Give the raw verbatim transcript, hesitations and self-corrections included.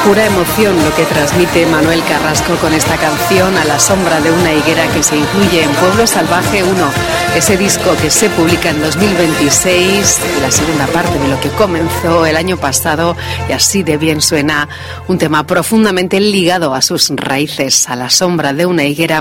Pura emoción lo que transmite Manuel Carrasco con esta canción A la sombra de una higuera, que se incluye en Pueblo Salvaje uno, ese disco que se publica en dos mil veintiséis, la segunda parte de lo que comenzó el año pasado, y así de bien suena un tema profundamente ligado a sus raíces, A la sombra de una higuera.